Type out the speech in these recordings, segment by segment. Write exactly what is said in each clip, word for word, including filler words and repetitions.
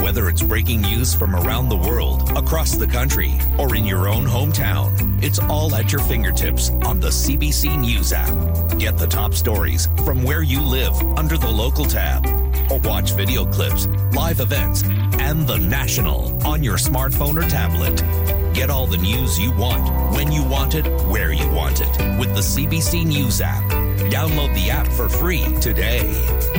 Whether it's breaking news from around the world, across the country, or in your own hometown, it's all at your fingertips on the C B C News app. Get the top stories from where you live under the local tab, or watch video clips, live events, and the national on your smartphone or tablet. Get all the news you want, when you want it, where you want it, with the C B C News app. Download the app for free today.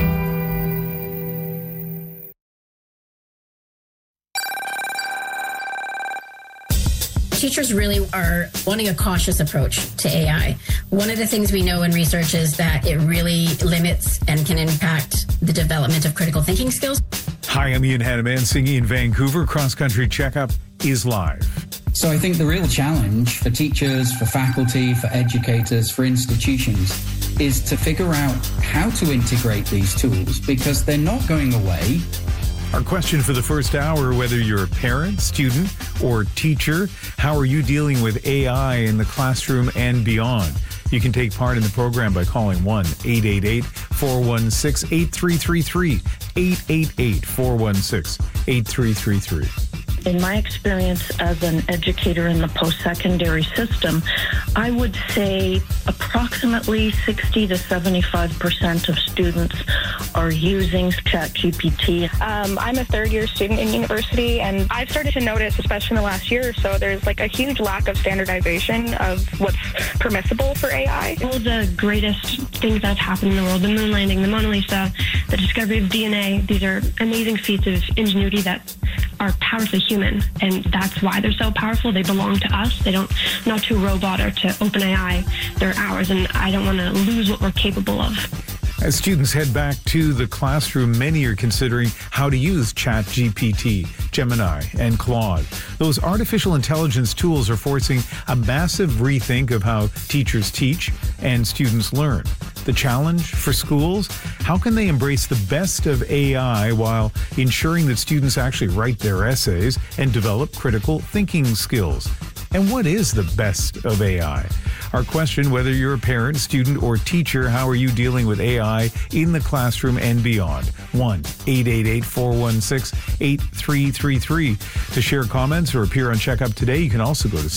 Teachers really are wanting a cautious approach to A I. One of the things we know in research is that it really limits and can impact the development of critical thinking skills. Hi, I'm Ian Hannamansing in Vancouver. Cross Country Checkup is live. So I think the real challenge for teachers, for faculty, for educators, for institutions is to figure out how to integrate these tools, because they're not going away. Our question for the first hour, whether you're a parent, student, or teacher, how are you dealing with A I in the classroom and beyond? You can take part in the program by calling one eight eight eight, four one six, eight three three three, eight eight eight, four one six, eight three three three. In my experience as an educator in the post-secondary system, I would say approximately sixty to seventy-five percent of students are using ChatGPT. Um, I'm a third-year student in university, and I've started to notice, especially in the last year or so, there's like a huge lack of standardization of what's permissible for A I. All the greatest things that have happened in the world, the moon landing, the Mona Lisa, the discovery of D N A, these are amazing feats of ingenuity that are powerfully human, and that's why they're so powerful. They belong to us. They don't, not to a robot or to OpenAI. They're ours, and I don't want to lose what we're capable of. As students head back to the classroom, many are considering how to use ChatGPT, Gemini, and Claude. Those artificial intelligence tools are forcing a massive rethink of how teachers teach and students learn. The challenge for schools: how can they embrace the best of A I while ensuring that students actually write their essays and develop critical thinking skills? And what is the best of A I? Our question, whether you're a parent, student, or teacher, how are you dealing with A I in the classroom and beyond? one eight eight eight, four one six, eight three three three. To share comments or appear on Checkup today, you can also go to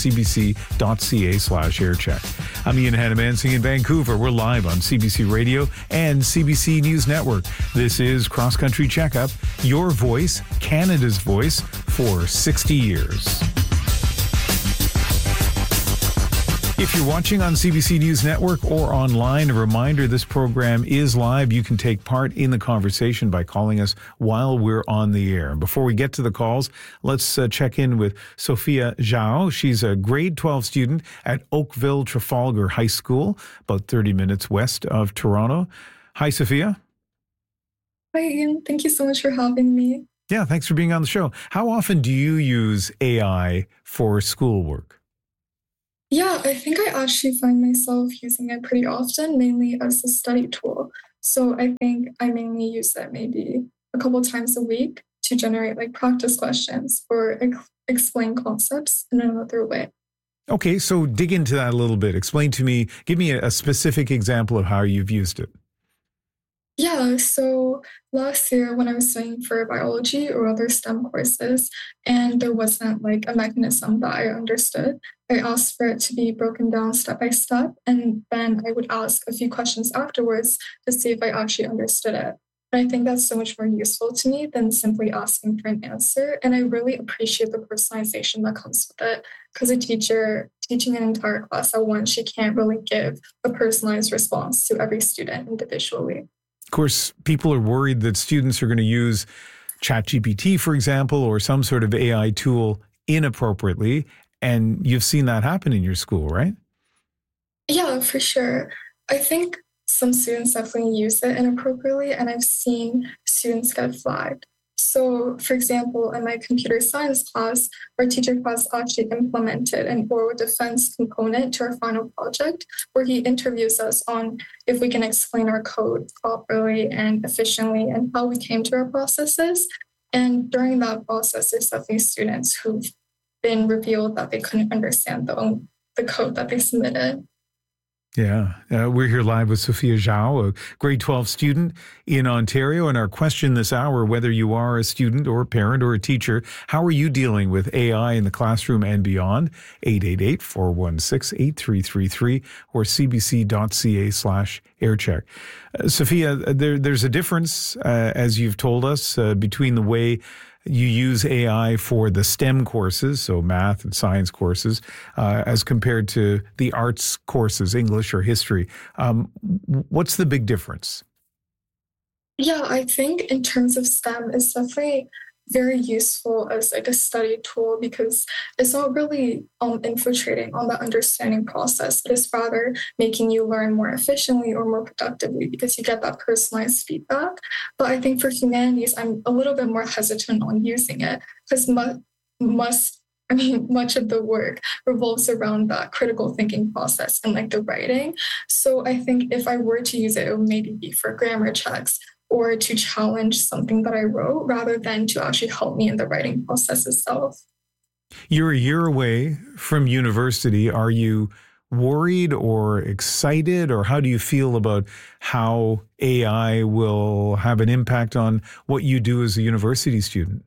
cbc.ca slash aircheck. I'm Ian Hannamansing in Vancouver. We're live on C B C Radio and C B C News Network. This is Cross Country Checkup, your voice, Canada's voice, for sixty years. If you're watching on C B C News Network or online, a reminder, this program is live. You can take part in the conversation by calling us while we're on the air. Before we get to the calls, let's uh, check in with Sophia Zhao. She's a grade twelve student at Oakville Trafalgar High School, about thirty minutes west of Toronto. Hi, Sophia. Hi, Ian. Thank you so much for having me. Yeah, thanks for being on the show. How often do you use A I for schoolwork? Yeah, I think I actually find myself using it pretty often, mainly as a study tool. So I think I mainly use it maybe a couple times a week to generate like practice questions or ex- explain concepts in another way. Okay, so dig into that a little bit. Explain to me, give me a, a specific example of how you've used it. Yeah, so last year when I was studying for biology or other STEM courses, and there wasn't like a mechanism that I understood, I asked for it to be broken down step by step, and then I would ask a few questions afterwards to see if I actually understood it. And I think that's so much more useful to me than simply asking for an answer. And I really appreciate the personalization that comes with it, because a teacher teaching an entire class at once, she can't really give a personalized response to every student individually. Of course, people are worried that students are going to use ChatGPT, for example, or some sort of A I tool inappropriately. And you've seen that happen in your school, right? Yeah, for sure. I think some students definitely use it inappropriately, and I've seen students get flagged. So, for example, in my computer science class, our teacher class actually implemented an oral defense component to our final project, where he interviews us on if we can explain our code properly and efficiently and how we came to our processes. And during that process, there's definitely students who've been revealed that they couldn't understand the, the code that they submitted. Yeah, uh, we're here live with Sophia Zhao, a grade twelve student in Ontario. And our question this hour, whether you are a student or a parent or a teacher, how are you dealing with A I in the classroom and beyond? eight eight eight, four one six, eight three three three or cbc.ca slash aircheck. Uh, Sophia, there, there's a difference, uh, as you've told us, uh, between the way you use A I for the STEM courses, so math and science courses, uh, as compared to the arts courses, English or history. Um, what's the big difference? Yeah, I think in terms of STEM, it's definitely very useful as like a study tool because it's not really um, infiltrating on the understanding process. It is rather making you learn more efficiently or more productively because you get that personalized feedback. But I think for humanities, I'm a little bit more hesitant on using it because mu- must I mean, much of the work revolves around that critical thinking process and like the writing. So I think if I were to use it, it would maybe be for grammar checks or to challenge something that I wrote rather than to actually help me in the writing process itself. You're a year away from university. Are you worried or excited, or how do you feel about how A I will have an impact on what you do as a university student?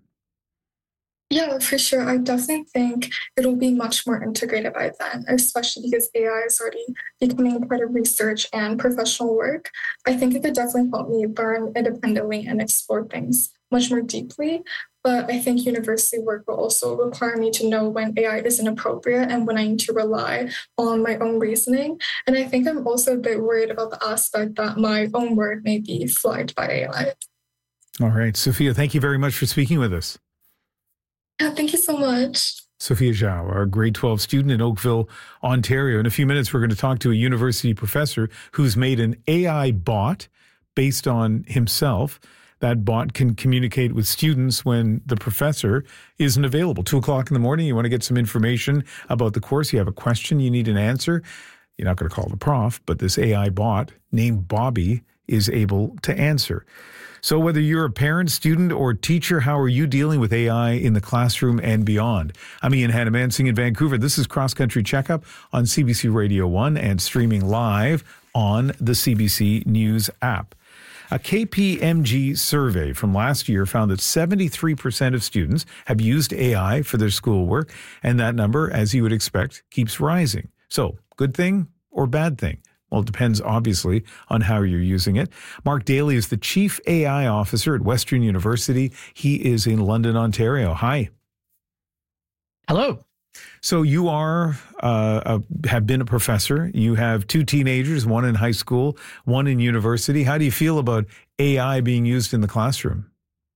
Yeah, for sure. I definitely think it'll be much more integrated by then, especially because A I is already becoming part of research and professional work. I think it could definitely help me learn independently and explore things much more deeply. But I think university work will also require me to know when A I is inappropriate and when I need to rely on my own reasoning. And I think I'm also a bit worried about the aspect that my own work may be flagged by A I. All right, Sophia, thank you very much for speaking with us. Yeah, thank you so much. Sophia Zhao, our grade twelve student in Oakville, Ontario. In a few minutes, we're going to talk to a university professor who's made an A I bot based on himself. That bot can communicate with students when the professor isn't available. Two o'clock in the morning, you want to get some information about the course. You have a question, you need an answer. You're not going to call the prof, but this A I bot named Bobby is able to answer. So whether you're a parent, student, or teacher, how are you dealing with A I in the classroom and beyond? I'm Ian Hannamansing in Vancouver. This is Cross Country Checkup on C B C Radio one and streaming live on the C B C News app. A K P M G survey from last year found that seventy-three percent of students have used A I for their schoolwork, and that number, as you would expect, keeps rising. So, good thing or bad thing? Well, it depends, obviously, on how you're using it. Mark Daly is the Chief A I Officer at Western University. He is in London, Ontario. Hi. Hello. So you are uh, a, have been a professor. You have two teenagers, one in high school, one in university. How do you feel about A I being used in the classroom?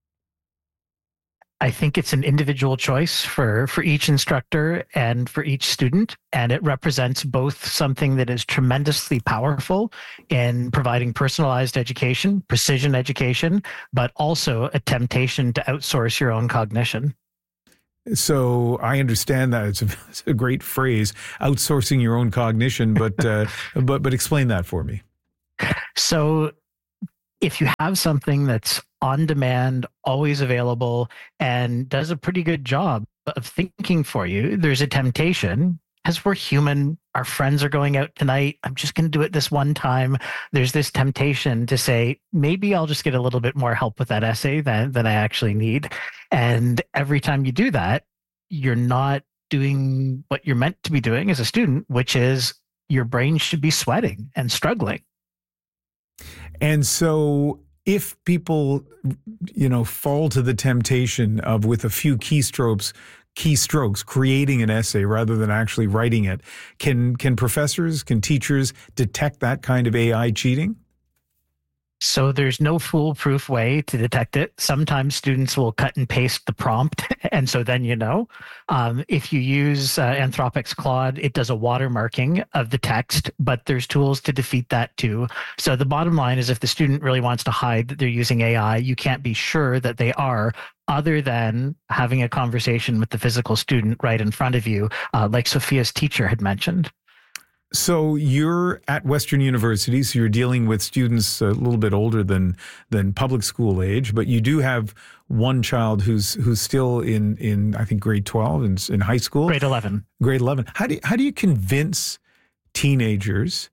I think it's an individual choice for, for each instructor and for each student, and it represents both something that is tremendously powerful in providing personalized education, precision education, but also a temptation to outsource your own cognition. So I understand that it's a, it's a great phrase, outsourcing your own cognition, but uh, but but explain that for me. So if you have something that's on demand, always available, and does a pretty good job of thinking for you, there's a temptation, as we're human, our friends are going out tonight, I'm just going to do it this one time. There's this temptation to say, maybe I'll just get a little bit more help with that essay than, than I actually need. And every time you do that, you're not doing what you're meant to be doing as a student, which is your brain should be sweating and struggling. And so if people, you know, fall to the temptation of, with a few keystrokes, keystrokes, creating an essay rather than actually writing it, can can professors, can teachers detect that kind of A I cheating? So there's no foolproof way to detect it. Sometimes students will cut and paste the prompt, and so then you know. Um, if you use uh, Anthropic's Claude, it does a watermarking of the text, but there's tools to defeat that too. So the bottom line is, if the student really wants to hide that they're using A I, you can't be sure that they are, other than having a conversation with the physical student right in front of you, uh, like Sophia's teacher had mentioned. So you're at Western University, so you're dealing with students a little bit older than than public school age, but you do have one child who's who's still in in I think grade twelve in, in high school. Grade eleven. Grade eleven. How do you, how do you convince teenagers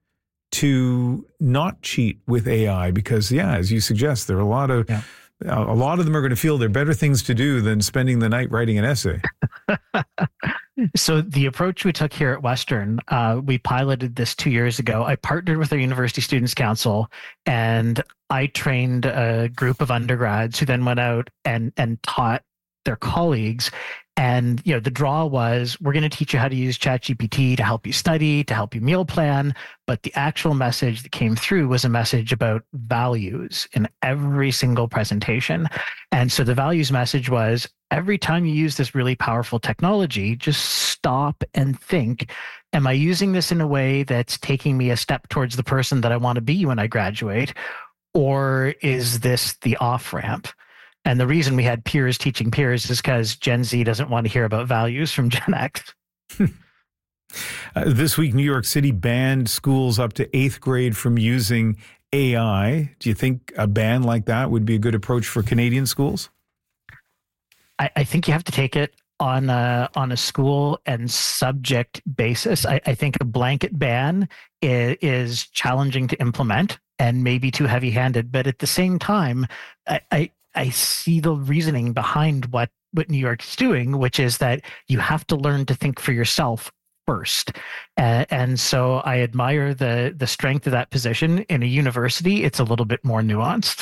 to not cheat with A I? Because, yeah, as you suggest, there are a lot of yeah. a lot of them are going to feel there are better things to do than spending the night writing an essay. So the approach we took here at Western, uh, we piloted this two years ago. I partnered with our University Students' Council, and I trained a group of undergrads who then went out and and taught their colleagues. And, you know, the draw was, we're going to teach you how to use ChatGPT to help you study, to help you meal plan. But the actual message that came through was a message about values in every single presentation. And so the values message was, every time you use this really powerful technology, just stop and think, am I using this in a way that's taking me a step towards the person that I want to be when I graduate? Or is this the off-ramp? And the reason we had peers teaching peers is because Gen Z doesn't want to hear about values from Gen X. uh, this week, New York City banned schools up to eighth grade from using A I. Do you think a ban like that would be a good approach for Canadian schools? I, I think you have to take it on a, on a school and subject basis. I, I think a blanket ban is, is challenging to implement and maybe too heavy-handed. But at the same time, I, I I see the reasoning behind what, what New York's doing, which is that you have to learn to think for yourself first. Uh, and so I admire the the strength of that position. In a university, it's a little bit more nuanced.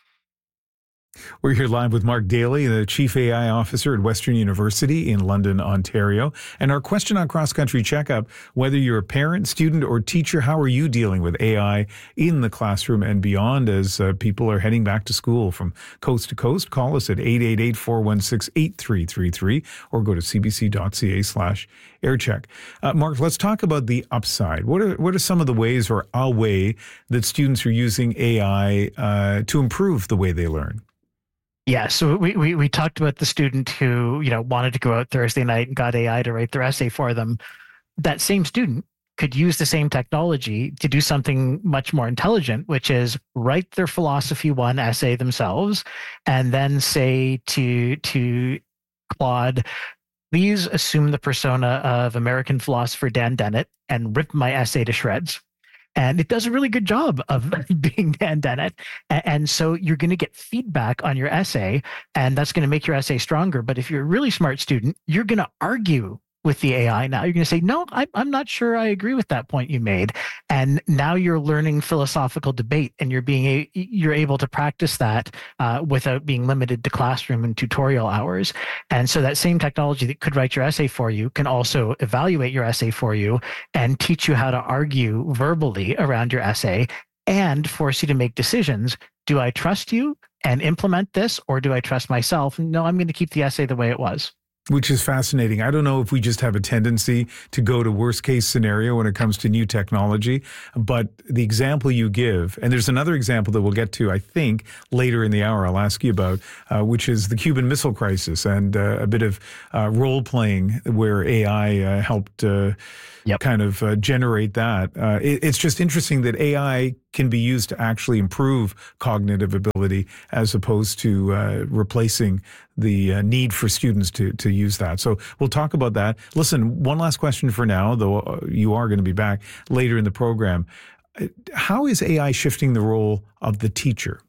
We're here live with Mark Daly, the Chief A I Officer at Western University in London, Ontario. And our question on Cross Country Checkup, whether you're a parent, student, or teacher, how are you dealing with A I in the classroom and beyond as uh, people are heading back to school from coast to coast? Call us at eight eight eight, four one six, eight three three three or go to cbc.ca slash aircheck. Uh, Mark, let's talk about the upside. What are, what are some of the ways or a way that students are using A I uh, to improve the way they learn? Yeah, so we, we we talked about the student who, you know, wanted to go out Thursday night and got A I to write their essay for them. That same student could use the same technology to do something much more intelligent, which is write their philosophy one essay themselves and then say to to Claude, please assume the persona of American philosopher Dan Dennett and rip my essay to shreds. And it does a really good job of being Dan Dennett. And so you're going to get feedback on your essay, and that's going to make your essay stronger. But if you're a really smart student, you're going to argue with the A I now. You're going to say, no, I, I'm not sure I agree with that point you made. And now you're learning philosophical debate, and you're being a, you're able to practice that uh, without being limited to classroom and tutorial hours. And so that same technology that could write your essay for you can also evaluate your essay for you and teach you how to argue verbally around your essay and force you to make decisions. Do I trust you and implement this, or do I trust myself? No, I'm going to keep the essay the way it was. Which is fascinating. I don't know if we just have a tendency to go to worst case scenario when it comes to new technology, but the example you give, and there's another example that we'll get to, I think, later in the hour I'll ask you about, uh, which is the Cuban Missile Crisis and uh, a bit of uh, role playing where A I uh, helped uh, yep. kind of uh, generate that. Uh, it, it's just interesting that A I can be used to actually improve cognitive ability as opposed to uh, replacing the uh, need for students to to use that. So we'll talk about that. Listen, one last question for now, though uh, you are going to be back later in the program. How is A I shifting the role of the teacher?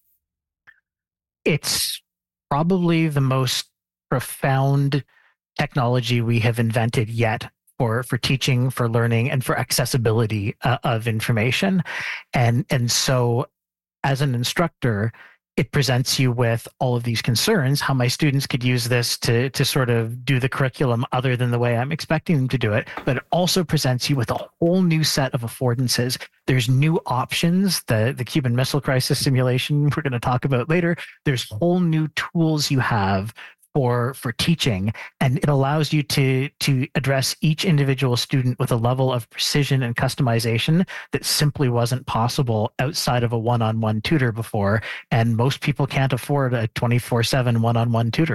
It's probably the most profound technology we have invented yet for for teaching, for learning, and for accessibility uh, of information. And and so as an instructor, it presents you with all of these concerns, how my students could use this to to sort of do the curriculum other than the way I'm expecting them to do it. But it also presents you with a whole new set of affordances. There's new options, the, the Cuban Missile Crisis simulation we're going to talk about later. There's whole new tools you have for for teaching, and it allows you to to address each individual student with a level of precision and customization that simply wasn't possible outside of a one-on-one tutor before, and most people can't afford a twenty-four seven one-on-one tutor.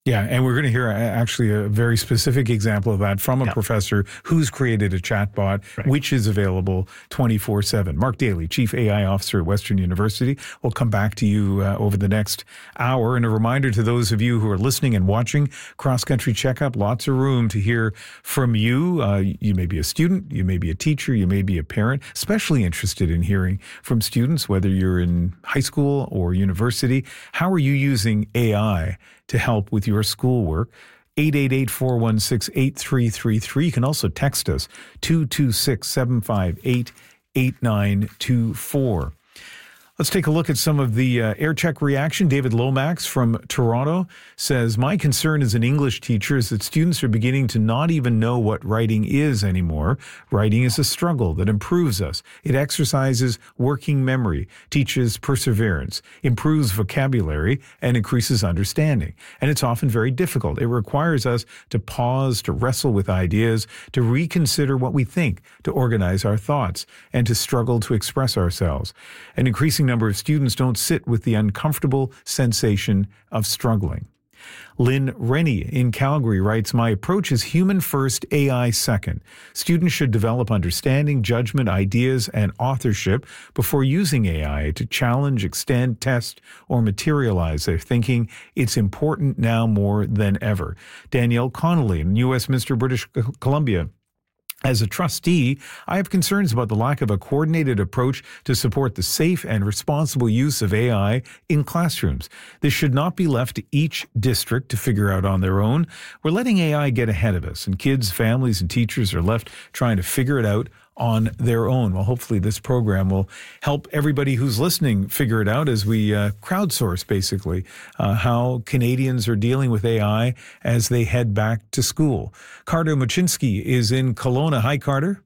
Yeah, and we're going to hear actually a very specific example of that from a yep. professor who's created a chatbot, right. which is available twenty-four seven. Mark Daly, Chief A I Officer at Western University. We'll come back to you uh, over the next hour. And a reminder to those of you who are listening and watching Cross Country Checkup, lots of room to hear from you. Uh, you may be a student, you may be a teacher, you may be a parent, especially interested in hearing from students, whether you're in high school or university. How are you using A I to help with your schoolwork? eight eight eight, four one six, eight three three three. You can also text us, two two six, seven five eight, eight nine two four. Let's take a look at some of the uh, AirCheck reaction. David Lomax from Toronto says, my concern as an English teacher is that students are beginning to not even know what writing is anymore. Writing is a struggle that improves us. It exercises working memory, teaches perseverance, improves vocabulary, and increases understanding. And it's often very difficult. It requires us to pause, to wrestle with ideas, to reconsider what we think, to organize our thoughts, and to struggle to express ourselves. An increasing number of students don't sit with the uncomfortable sensation of struggling. Lynn Rennie in Calgary writes, my approach is human first, A I second. Students should develop understanding, judgment, ideas, and authorship before using A I to challenge, extend, test, or materialize their thinking. It's important now more than ever. Danielle Connolly in Westminster, British Columbia. As a trustee, I have concerns about the lack of a coordinated approach to support the safe and responsible use of A I in classrooms. This should not be left to each district to figure out on their own. We're letting A I get ahead of us, and kids, families, and teachers are left trying to figure it out on their own. Well, hopefully this program will help everybody who's listening figure it out as we uh, crowdsource, basically, uh, how Canadians are dealing with A I as they head back to school. Carter Muczynski is in Kelowna. Hi, Carter.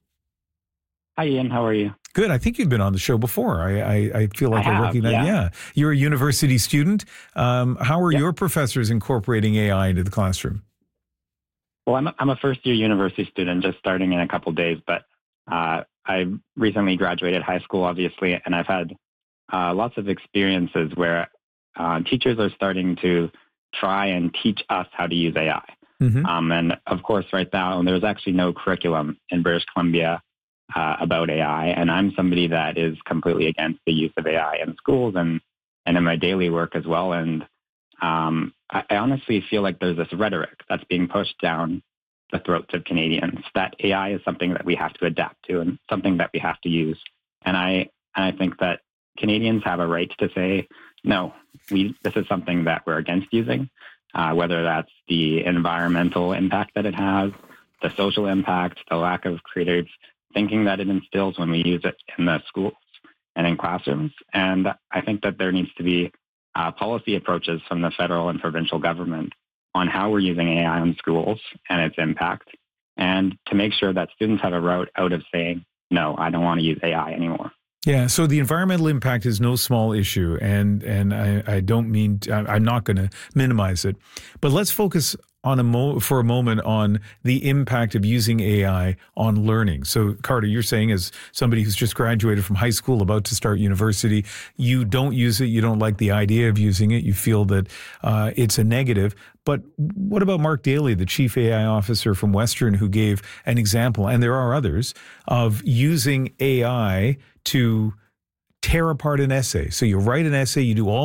Hi, Ian. How are you? Good. I think you've been on the show before. I, I, I feel like I, I recognize. Yeah. yeah. You're a university student. Um, how are yep. your professors incorporating A I into the classroom? Well, I'm a, I'm a first-year university student, just starting in a couple days, but Uh, I recently graduated high school, obviously, and I've had uh, lots of experiences where uh, teachers are starting to try and teach us how to use A I. Mm-hmm. Um, and of course, right now, there's actually no curriculum in British Columbia uh, about A I. And I'm somebody that is completely against the use of A I in schools and, and in my daily work as well. And um, I, I honestly feel like there's this rhetoric that's being pushed down the throats of Canadians, that A I is something that we have to adapt to and something that we have to use. And I and I think that Canadians have a right to say, no, we this is something that we're against using, uh, whether that's the environmental impact that it has, the social impact, the lack of creative thinking that it instills when we use it in the schools and in classrooms. And I think that there needs to be uh, policy approaches from the federal and provincial government on how we're using A I in schools and its impact, and to make sure that students have a route out of saying, no, I don't want to use A I anymore. Yeah, so the environmental impact is no small issue, and and I, I don't mean, to, I'm not going to minimize it, but let's focus on a mo- for a moment on the impact of using A I on learning. So, Carter, you're saying as somebody who's just graduated from high school, about to start university, you don't use it, you don't like the idea of using it, you feel that uh, it's a negative. But what about Mark Daly, the Chief A I Officer from Western, who gave an example, and there are others, of using A I to tear apart an essay? So you write an essay, you do all